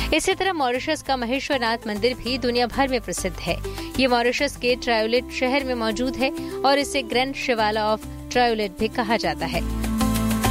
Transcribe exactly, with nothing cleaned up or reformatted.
इसी तरह मॉरिशस का महेश्वरनाथ मंदिर भी दुनिया भर में प्रसिद्ध है। ये मॉरिशस के ट्रायोलिट शहर में मौजूद है और इसे ग्रैंड शिवाला ऑफ ट्रायोलिट भी कहा जाता है।